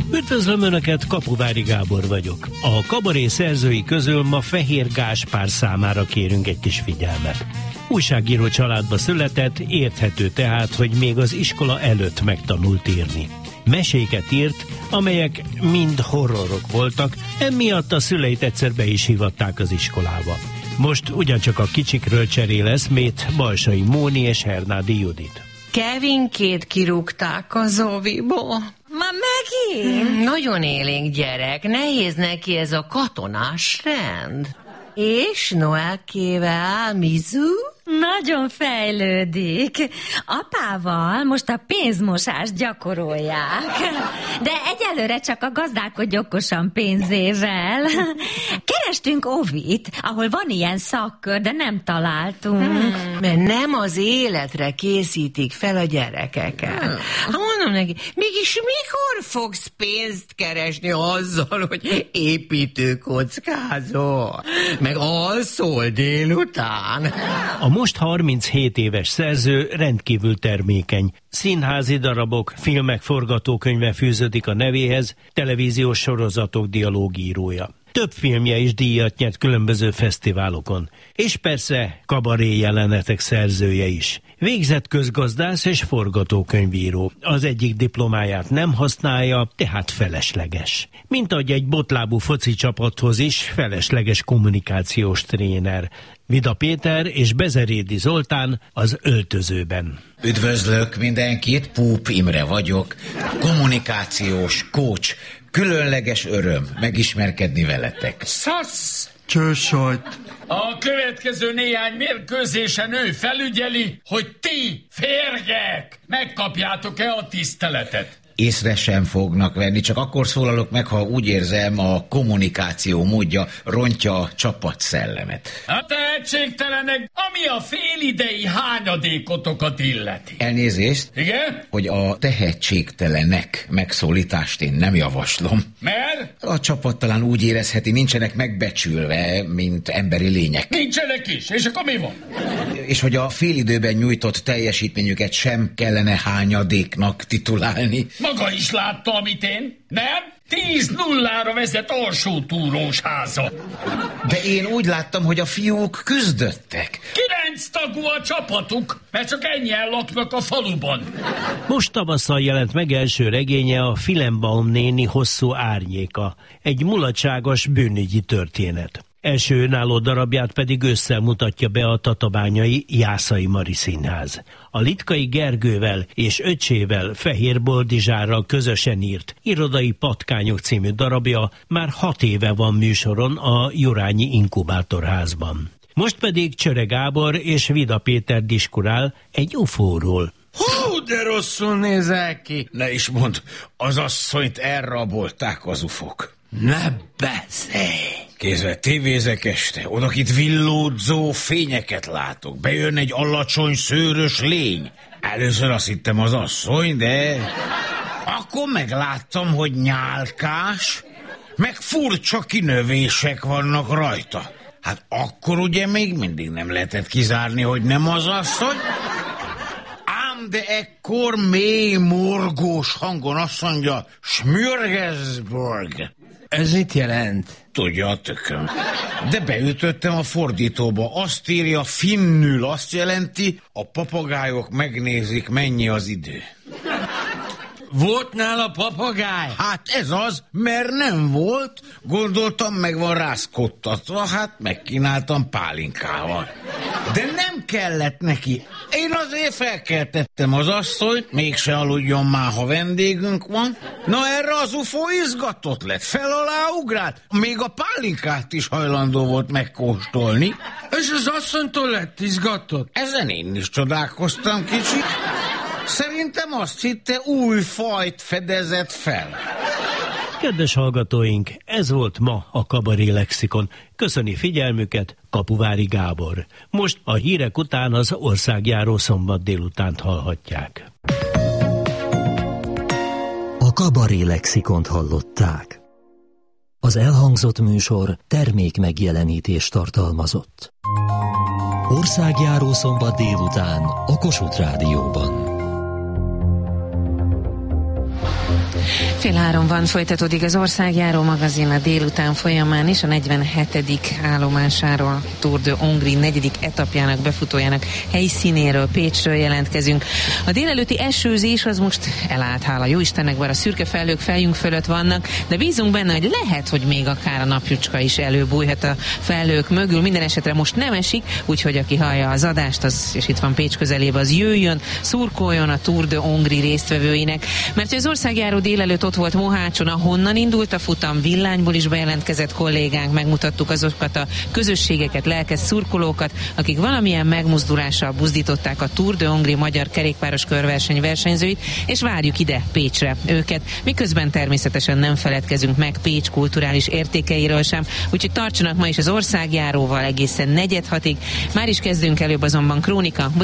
Üdvözlöm Önöket, Kapuvári Gábor vagyok. A kabaré szerzői közül ma Fehér Gáspár számára kérünk egy kis figyelmet. Újságíró családba született, érthető tehát, hogy még az iskola előtt megtanult írni. Meséket írt, amelyek mind horrorok voltak, emiatt a szüleit egyszer be is hívatták az iskolába. Most ugyancsak a kicsikről cserél eszmét Balsai Móni és Hernádi Judit. Kevinkét kirúgták az óviból. Ma megint? Nagyon élénk gyerek, nehéz neki ez a katonás rend. És Noelkével, Mizu? Nagyon fejlődik. Apával most a pénzmosást gyakorolják. De egyelőre csak a gazdálkodj okosan pénzével. Kerestünk óvit, ahol van ilyen szakkör, de nem találtunk. Mert nem az életre készítik fel a gyerekeket. Mondom neki, mégis mikor fogsz pénzt keresni azzal, hogy építőkockázol? Meg alszol délután? A most 37 éves szerző rendkívül termékeny. Színházi darabok, filmek, forgatókönyve fűződik a nevéhez, televíziós sorozatok dialógírója. Több filmje is díjat nyert különböző fesztiválokon. És persze kabaré jelenetek szerzője is. Végzett közgazdász és forgatókönyvíró. Az egyik diplomáját nem használja, tehát felesleges. Mint ahogy egy botlábú foci csapathoz is felesleges kommunikációs tréner. Vida Péter és Bezerédi Zoltán az Öltözőben. Üdvözlök mindenkit, Púp Imre vagyok, kommunikációs coach. Különleges öröm megismerkedni veletek. Szasz! Csősajt! A következő néhány mérkőzésen ő felügyeli, hogy ti, férgek, megkapjátok-e a tiszteletet. Észre sem fognak venni, csak akkor szólalok meg, ha úgy érzem, a kommunikáció módja rontja a csapatszellemet. A tehetségtelenek, ami a félidei hányadékotokat illeti. Elnézést, Igen? hogy a tehetségtelenek megszólítást én nem javaslom. Mert? A csapat talán úgy érezheti, nincsenek megbecsülve, mint emberi lények. Nincsenek is, és akkor mi van? És hogy a félidőben nyújtott teljesítményüket sem kellene hányadéknak titulálni. Maga is látta, amit én? Nem? 10-0-ra vezet alsó túrós háza. De én úgy láttam, hogy a fiúk küzdöttek. 9 tagú a csapatuk, mert csak ennyien laknak a faluban. Most tavasszal jelent meg első regénye, a Filembaum néni hosszú árnyéka. Egy mulatságos bűnügyi történet. Első önálló darabját pedig ősszel mutatja be a tatabányai Jászai Mari Színház. A Litkai Gergővel és öccsével, Fehér Boldizsárral közösen írt Irodai patkányok című darabja már 6 éve van műsoron a Jurányi Inkubátorházban. Most pedig Csöre Gábor és Vida Péter diskurál egy UFO-ról. Hú, de rosszul nézel ki! Ne is mondd, az asszonyt elrabolták az ufok. Ne beszélj! Kézzel tévézek este, odakint villódzó fényeket látok. Bejön egy alacsony, szőrös lény. Először azt hittem az asszony, de akkor megláttam, hogy nyálkás, meg furcsa kinövések vannak rajta. Hát akkor ugye még mindig nem lehetett kizárni, hogy nem az asszony. Ám de ekkor mély, morgós hangon azt mondja, Smörgåsborg. Ez mit jelent? Tudja a tököm. De beütöttem a fordítóba. Azt írja finnül, azt jelenti, a papagájok megnézik, mennyi az idő. Volt nála papagáj? Hát ez az, mert nem volt. Gondoltam, meg van rázkodtatva, hát megkínáltam pálinkával. De nem kellett neki. Én azért felkeltettem az asszonyt, mégse aludjon már, ha vendégünk van. Na erre az UFO izgatott lett, fel alá ugrált. Még a pálinkát is hajlandó volt megkóstolni. És az asszonytól lett izgatott? Ezen én is csodálkoztam kicsit. Szerintem azt hitte, új fajt fedezett fel. Kedves hallgatóink, ez volt ma a Kabaré Lexikon. Köszöni figyelmüket, Kapuvári Gábor. Most a hírek után az országjáró szombat délutánt hallhatják. A Kabaré Lexikont hallották. Az elhangzott műsor termék megjelenítést tartalmazott. Országjáró szombat délután a Kossuth Rádióban. 3:00 van, folytatódik az Országjáró magazin a délután folyamán is, a 47. állomásáról, Tour de Hongrie 4. etapjának, befutójának helyszínéről, Pécsről jelentkezünk. A délelőtti esőzés az most elállt, hála jó Istennek, bár a szürke felhők fejünk fölött vannak, de bízunk benne, hogy lehet, hogy még akár a napjucska is előbújhat a felhők mögül. Minden esetre most nem esik, úgyhogy aki hallja az adást, és itt van Pécs közelébe, az jöjjön, szurkoljon a Tour de Hongrie résztvevőinek, mert az Országjáró délelőtt ott volt Mohácson, ahonnan indult a futam, Villányból is bejelentkezett kollégánk, megmutattuk azokat a közösségeket, lelkes szurkolókat, akik valamilyen megmozdulással buzdították a Tour de Hongrie magyar kerékpáros körverseny versenyzőit, és várjuk ide Pécsre őket. Miközben természetesen nem feledkezünk meg Pécs kulturális értékeiről sem, úgyhogy tartsanak ma is az Országjáróval egészen 4:30-ig. Már is kezdünk, előbb azonban Krónika.